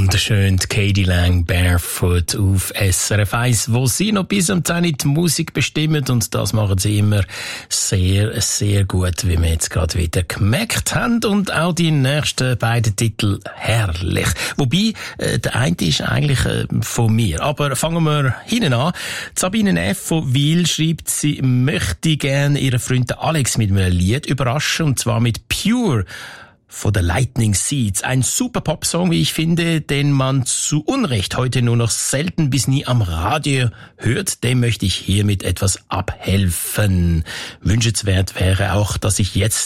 Wunderschön, Katie Lang, Barefoot auf SRF 1, wo sie noch bis am 10 die Musik bestimmen, und das machen sie immer sehr, sehr gut, wie wir jetzt gerade wieder gemerkt haben, und auch die nächsten beiden Titel herrlich. Wobei, der eine ist eigentlich von mir, aber fangen wir hinten an. Sabine F. von Wil schreibt, sie möchte gerne ihren Freund Alex mit einem Lied überraschen, und zwar mit Pure von The Lightning Seeds. Ein super Popsong, wie ich finde, den man zu Unrecht heute nur noch selten bis nie am Radio hört. Dem möchte ich hiermit etwas abhelfen. Wünschenswert wäre auch, dass ich jetzt